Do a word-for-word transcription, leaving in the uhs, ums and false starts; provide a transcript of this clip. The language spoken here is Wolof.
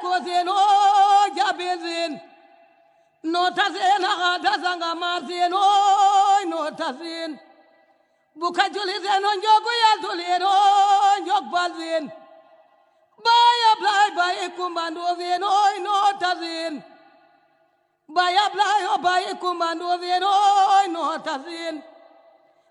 kozen o jabezin no tazen aga zanga marzen o no tazen buka julizen on jogo yal tolen o jog balzen baya blay bay kumbando zen o no tazen baya blay o bay kumbando zen o no tazen